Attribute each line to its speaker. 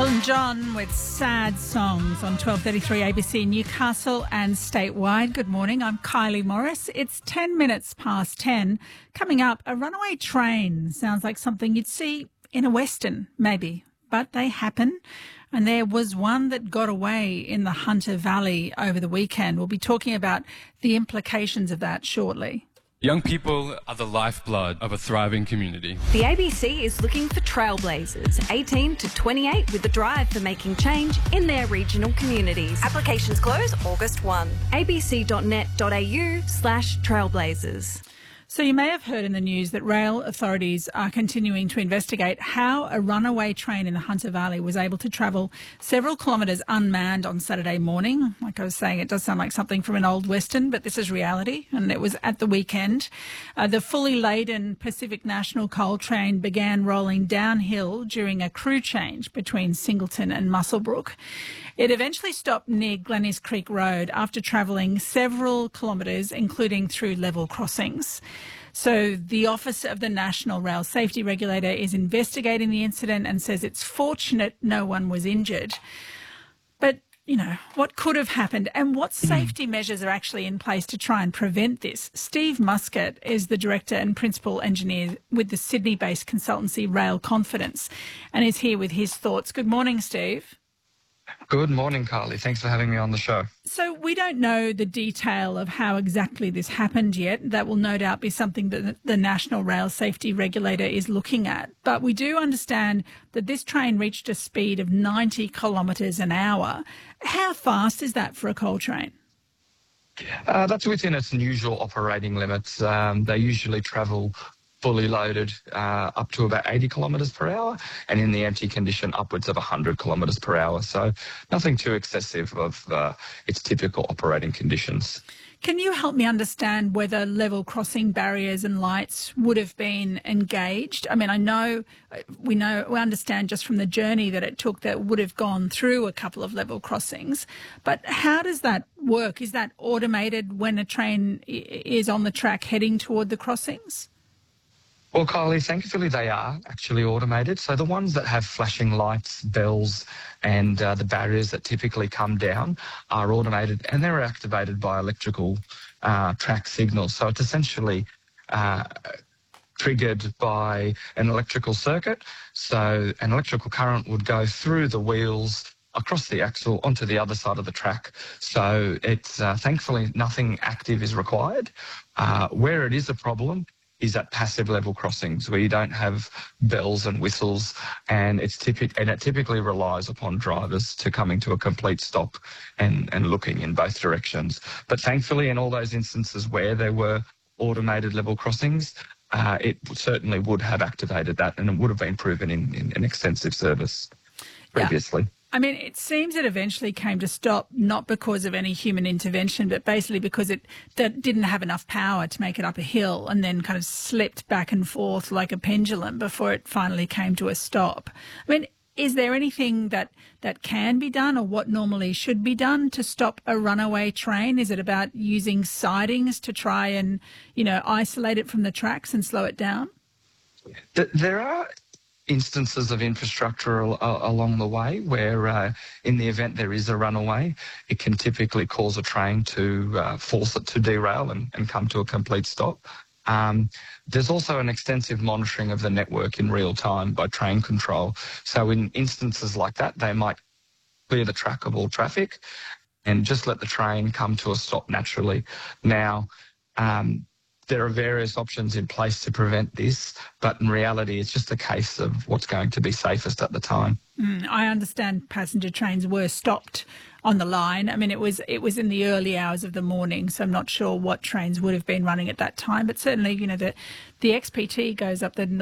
Speaker 1: Elton John with Sad Songs on 12:33 ABC Newcastle and statewide. Good morning, I'm Kylie Morris. It's 10 minutes past 10. Coming up, a runaway train. Sounds like something you'd see in a Western, maybe, but they happen. And there was one that got away in the Hunter Valley over the weekend. We'll be talking about the implications of that shortly.
Speaker 2: Young people are the lifeblood of a thriving community.
Speaker 3: The ABC is looking for trailblazers, 18 to 28, with a drive for making change in their regional communities. Applications close August 1. abc.net.au/trailblazers.
Speaker 1: So you may have heard in the news that rail authorities are continuing to investigate how a runaway train in the Hunter Valley was able to travel several kilometres unmanned on Saturday morning. Like I was saying, it does sound like something from an old Western, but this is reality, and it was at the weekend. The fully laden Pacific National coal train began rolling downhill during a crew change between Singleton and Muswellbrook. It eventually stopped near Glenys Creek Road after travelling several kilometres, including through level crossings. So the Office of the National Rail Safety Regulator is investigating the incident and says it's fortunate no one was injured. But, you know, what could have happened and what safety measures are actually in place to try and prevent this? Steve Muscat is the Director and Principal Engineer with the Sydney-based consultancy Rail Confidence and is here with his thoughts. Good morning, Steve.
Speaker 4: Good morning, Carly. Thanks for having me on the show.
Speaker 1: So we don't know the detail of how exactly this happened yet. That will no doubt be something that the National Rail Safety Regulator is looking at. But we do understand that this train reached a speed of 90 kilometres an hour. How fast is that for a coal train?
Speaker 4: That's within its usual operating limits. They usually travel fully loaded up to about 80 kilometres per hour, and in the empty condition upwards of 100 kilometres per hour. So nothing too excessive of its typical operating conditions.
Speaker 1: Can you help me understand whether level crossing barriers and lights would have been engaged? I mean, we understand just from the journey that it took that it would have gone through a couple of level crossings. But how does that work? Is that automated when a train is on the track heading toward the crossings?
Speaker 4: Well, Kylie, thankfully they are actually automated. So the ones that have flashing lights, bells, and the barriers that typically come down are automated, and they're activated by electrical track signals. So it's essentially triggered by an electrical circuit. So an electrical current would go through the wheels, across the axle, onto the other side of the track. So it's thankfully nothing active is required. Where it is a problem is at passive level crossings where you don't have bells and whistles, and it typically relies upon drivers to coming to a complete stop and looking in both directions. But thankfully, in all those instances where there were automated level crossings, it certainly would have activated that, and it would have been proven in an extensive service previously.
Speaker 1: Yeah. I mean, it seems it eventually came to stop, not because of any human intervention, but basically because it didn't have enough power to make it up a hill and then kind of slipped back and forth like a pendulum before it finally came to a stop. I mean, is there anything that can be done or what normally should be done to stop a runaway train? Is it about using sidings to try and, isolate it from the tracks and slow it down?
Speaker 4: There are instances of infrastructure along the way where in the event there is a runaway, it can typically cause a train to force it to derail and come to a complete stop. There's also an extensive monitoring of the network in real time by train control. So in instances like that, they might clear the track of all traffic and just let the train come to a stop naturally. Now, there are various options in place to prevent this, but in reality, it's just a case of what's going to be safest at the time.
Speaker 1: I understand passenger trains were stopped on the line. I mean, it was in the early hours of the morning, so I'm not sure what trains would have been running at that time. But certainly, the XPT goes up the